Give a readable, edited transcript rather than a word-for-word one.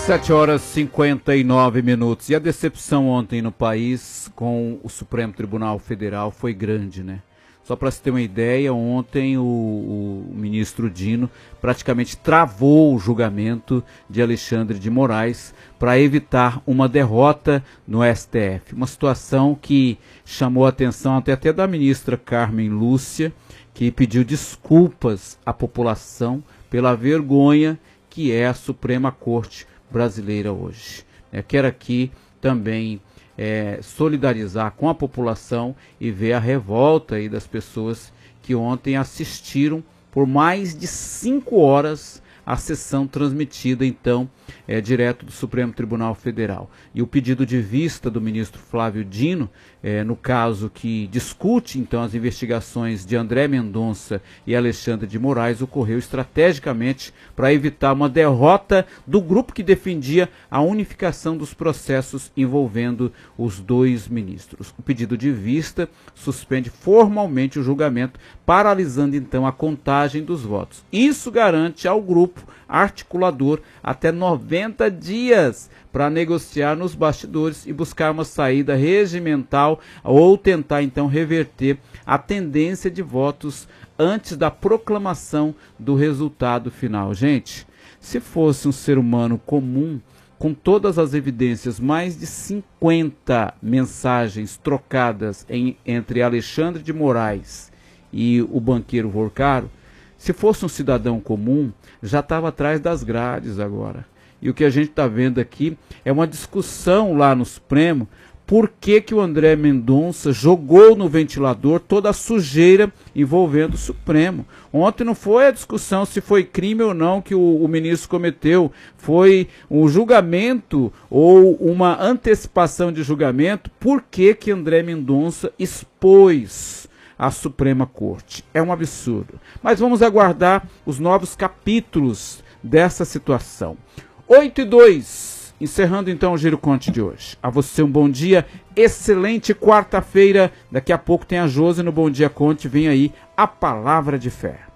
7h59. E a decepção ontem no país com o Supremo Tribunal Federal foi grande, né? Só para se ter uma ideia, ontem o ministro Dino praticamente travou o julgamento de Alexandre de Moraes para evitar uma derrota no STF. Uma situação que chamou a atenção até da ministra Carmen Lúcia, que pediu desculpas à população pela vergonha que é a Suprema Corte brasileira hoje. Quero aqui também solidarizar com a população e ver a revolta aí das pessoas que ontem assistiram por mais de 5 horas a sessão transmitida, então, direto do Supremo Tribunal Federal. E o pedido de vista do ministro Flávio Dino, no caso que discute, então, as investigações de André Mendonça e Alexandre de Moraes, ocorreu estrategicamente para evitar uma derrota do grupo que defendia a unificação dos processos envolvendo os dois ministros. O pedido de vista suspende formalmente o julgamento, paralisando, então, a contagem dos votos. Isso garante ao grupo articulador até 90 dias para negociar nos bastidores e buscar uma saída regimental ou tentar então reverter a tendência de votos antes da proclamação do resultado final. Gente, se fosse um ser humano comum, com todas as evidências, mais de 50 mensagens trocadas entre Alexandre de Moraes e o banqueiro Vorcaro, se fosse um cidadão comum, já estava atrás das grades agora. E o que a gente está vendo aqui é uma discussão lá no Supremo, por que o André Mendonça jogou no ventilador toda a sujeira envolvendo o Supremo. Ontem não foi a discussão se foi crime ou não que o ministro cometeu, foi um julgamento ou uma antecipação de julgamento, por que André Mendonça expôs a Suprema Corte. É um absurdo. Mas vamos aguardar os novos capítulos dessa situação. 8h02, encerrando então o Giro Conte de hoje. A você um bom dia, excelente quarta-feira. Daqui a pouco tem a Josi no Bom Dia Conte. Vem aí a Palavra de Fé.